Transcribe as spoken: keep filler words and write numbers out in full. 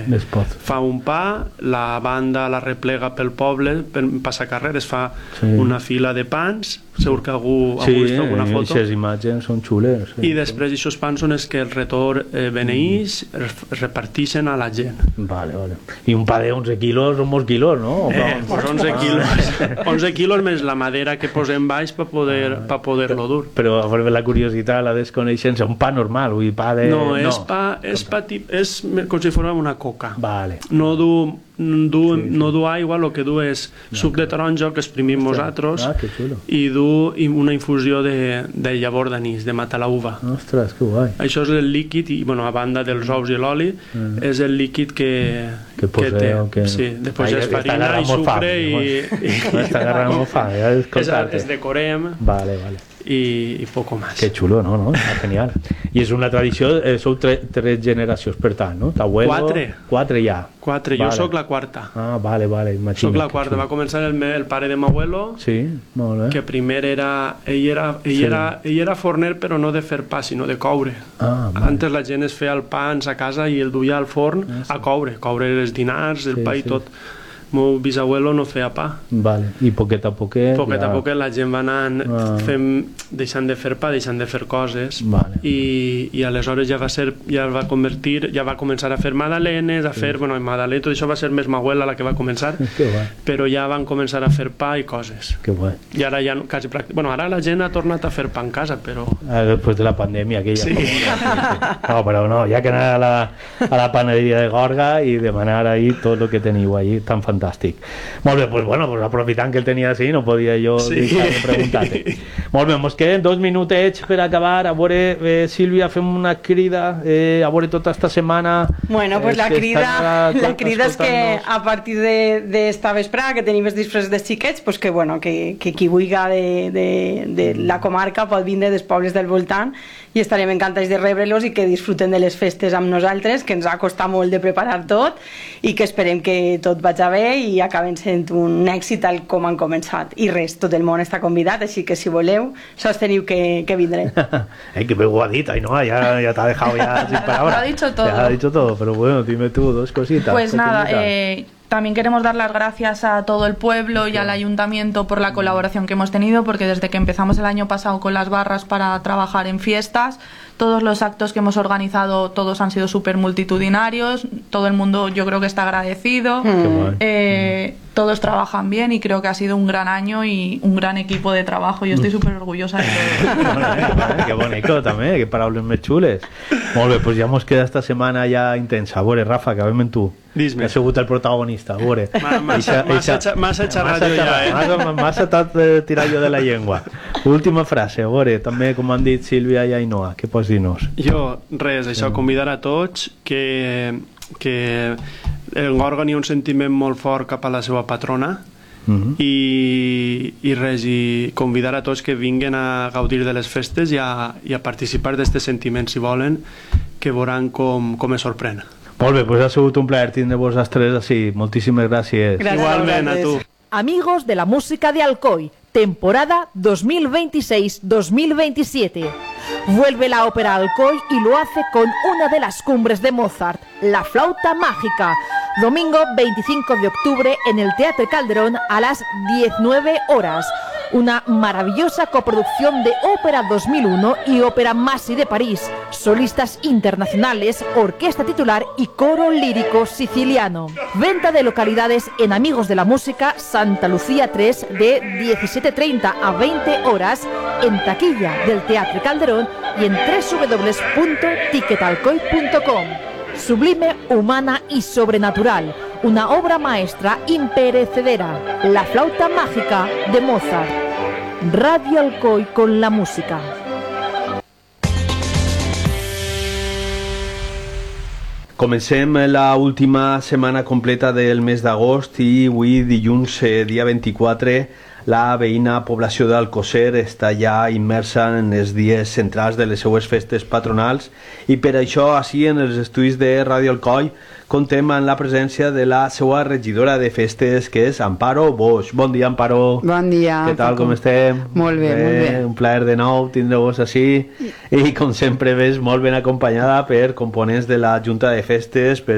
fa un pa, la banda la replega pel poble, per passacarreres fa sí. una fila de pans, segur que algú ha sí, vist alguna foto. Sí, aquestes imatges són xules. Sí. I després aquests pans són els que el retor eh, beneeix, mm. reparteixen a la gent. Vale, vale. I un pa de onze quilos són molts quilos, no? Eh, pues onze quilos. onze quilos més la madera que posem baix per poder, ah. per poder-lo dur. Però a veure la curiositat, la desconeixença, un pa normal, vull dir, pa de... No, és no. pa, és pa tip, és com si fos una coca. Vale. No du, du, sí, sí. no du aigua, el que du és suc de taronja, que exprimim nosaltres, ah, que xulo. I du una infusió de, de llavor d'anís, de matar la uva. Ostres, que guai. Això és el líquid, i bueno, a banda dels ous i l'oli, mm. és el líquid que, que, que té. Que... Sí, després és farina i sucre i... Està agarrant molt fam, ja escoltar-te. Es decorem. Vale, vale. I, i poco más. Que xulo, no? no? Genial. I és una tradició, eh, sou tre, tres generacions, per tant, no? T'abuelo... Quatre. Quatre ja. Quatre, vale. Jo sóc la quarta. Ah, vale, vale, imagina't. Soc la quarta, va començar el, el pare de m'abuelo, sí, molt bé. Que primer era... Ell era, ell, sí. era, ell era forner, però no de fer pa, sinó de coure. Ah, vale. Antes la gent es feia el pa a casa i el duia al forn ah, sí. a coure, coure els dinars, el sí, pa i sí. tot. Meu bisabuelo no feia pa. Vale. I poquet a poquet... Poquet ja... a poquet la gent va anant ah. fent, deixant de fer pa, deixant de fer coses, vale. I, i aleshores ja va ser, ja va convertir, ja va començar a fer magdalenes, a fer, sí. bueno, magdalenes, tot això va ser més m'abuela la que va començar, però ja van començar a fer pa i coses. Que guai. I ara ja quasi pràctic... Bueno, ara la gent ha tornat a fer pa en casa, però... Ah, després de la pandèmia aquella. Sí. No, però no, ja que anar a la, a la panaderia de Gorga i demanar ahí tot el que teniu allí, tan fantàstic. Molt bé, pues bueno, pues aprofitant que el tenia així, no podia jo sí. deixar de preguntar-te. Molt bé, ens queden dos minutets per acabar. A veure, eh, Sílvia, fem una crida, eh, a veure tota esta setmana... Bueno, pues eh, la crida, la, la crida és que a partir d'esta de, vesprada que tenim els disfresses de xiquets, pues que, bueno, que, que qui vulgui de, de, de la comarca pot vindre dels pobles del voltant i estarem encantats de rebre-los i que disfruten de les festes amb nosaltres, que ens ha costat molt de preparar tot i que esperem que tot vagi bé i acaben sent un èxit tal com han començat. I res, tot el món està convidat, així que si voleu, sols teniu que, que vindre. Eh, que bé ho ha dit, Ainhoa, ya, ya te ha dejado ya sin palabras. Lo ha dicho todo. Ya ha dicho todo, pero bueno, dime tú dos cositas. Pues nada, eh... también queremos dar las gracias a todo el pueblo y al ayuntamiento por la colaboración que hemos tenido, porque desde que empezamos el año pasado con las barras para trabajar en fiestas, todos los actos que hemos organizado, todos han sido súper multitudinarios, todo el mundo yo creo que está agradecido, mm. eh, mm. todos trabajan bien y creo que ha sido un gran año y un gran equipo de trabajo. Yo estoy súper orgullosa de todo. Qué bonito también, que paraules més xules. Molt bé, pues ja mos queda esta setmana ja intensa. A veure, Rafa, acabem en tu. Dis-me. Que ha sigut el protagonista, a veure. M'has echat radio ja, eh? M'has estat eh, tirar jo de la llengua. Última frase, a veure, també com han dit Sílvia i Ainhoa, què pots dir-nos? Jo, res, això, convidar a tots que, que el Gorga hi ha un sentiment molt fort cap a la seva patrona, uh-huh. i, i res, i convidar a tots que vinguin a gaudir de les festes i a, i a participar d'aquest sentiment, si volen, que veuran com, com es sorprèn. Molt bé, pues ha sigut un plaer tindre-vos els tres així. Moltíssimes gràcies. Gràcies. Igualment a tu. Amigos de la música de Alcoy, temporada dos mil veintiséis dos mil veintisiete. Vuelve la ópera Alcoy y lo hace con una de las cumbres de Mozart, La Flauta Mágica. Domingo veinticinco de octubre en el Teatro Calderón a las diecinueve horas. Una maravillosa coproducción de Ópera dos mil uno y Ópera Masi de París, solistas internacionales, orquesta titular y coro lírico siciliano. Venta de localidades en Amigos de la Música, Santa Lucía tres, de diecisiete treinta a veinte horas, en taquilla del Teatro Calderón y en doble u doble u doble u punto tiquetalcoy punto com. Sublime, humana y sobrenatural. Una obra maestra imperecedera. La Flauta Mágica de Mozart. Radio Alcoy con la música. Comencem la última setmana completa del mes d'agost i avui dilluns, eh, dia vint-i-quatre, la veïna població d'Alcosser està ja immersa en els dies centrals de les seues festes patronals i per això, així en els estudis de Radio Alcoy, contem amb la presència de la seva regidora de festes, que és Amparo Boix. Bon dia, Amparo. Bon dia. Què tal, com estem? Molt bé, eh, molt bé. Un plaer de nou tindre-vos així i, com sempre, ves molt ben acompanyada per components de la Junta de Festes, per